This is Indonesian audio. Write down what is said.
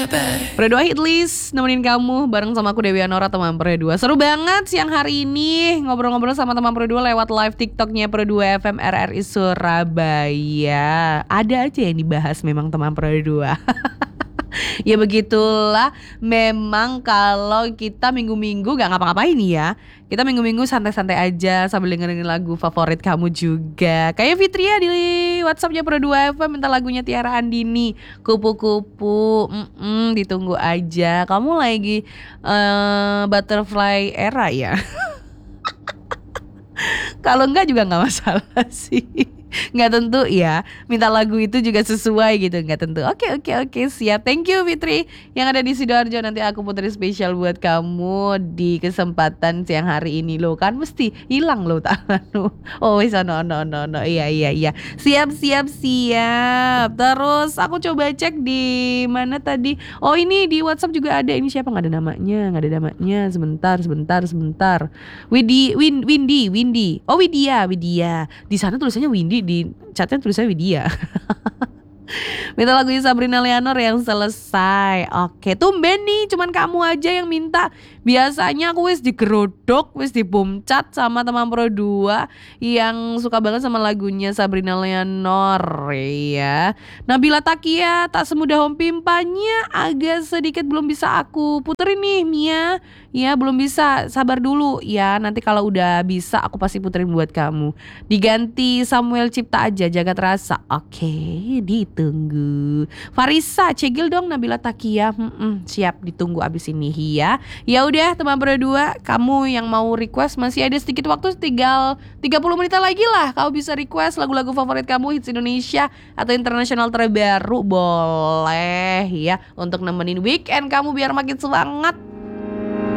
Pro 2 Hit List nemenin kamu bareng sama aku Dewi Anora, teman Pro 2. Seru banget siang hari ini ngobrol-ngobrol sama teman Pro 2 lewat live TikToknya Pro 2 FM RRI Surabaya. Ada aja yang dibahas memang teman Pro 2. Ya begitulah, memang kalau kita minggu-minggu gak ngapa-ngapain ya, kita minggu-minggu santai-santai aja sambil dengerin lagu favorit kamu juga. Kayak Fitria di WhatsAppnya Pro 2 FM minta lagunya Tiara Andini, Kupu-Kupu. Ditunggu aja. Kamu lagi butterfly era ya? Kalau enggak juga gak masalah sih. Nggak tentu ya, minta lagu itu juga sesuai gitu, nggak tentu. Oke, siap. Thank you Fitri yang ada di Sidoarjo. Nanti aku puterin spesial buat kamu di kesempatan siang hari ini loh. Kan mesti hilang loh tanganmu. Oh wis no. Iya. Siap. Terus aku coba cek di mana tadi. Oh ini di WhatsApp juga ada. Ini siapa, nggak ada namanya. Sebentar. Windy. Oh Widya. Di sana tulisannya Windy, di chatnya tulisannya Widya. Minta lagunya Sabrina Leonor yang Selesai. Oke, tumben nih cuman kamu aja yang minta. Biasanya aku wis digerodok, wis dibomcat sama teman Pro 2 yang suka banget sama lagunya Sabrina Leonor ya. Nabila Takia, Tak Semudah Home Pimpanya agak sedikit belum bisa aku puterin nih Mia. Ya belum bisa, sabar dulu ya. Nanti kalau udah bisa aku pasti puterin buat kamu. Diganti Samuel Cipta aja, Jagat Rasa. Oke, ditunggu. Farisa, cegil dong Nabila Takia. Siap, ditunggu abis ini ya. Ya udah teman Pro 2, kamu yang mau request masih ada sedikit waktu, tinggal 30 menit lagi lah. Kau bisa request lagu-lagu favorit kamu, hits Indonesia atau internasional terbaru, boleh ya, untuk nemenin weekend kamu biar makin semangat.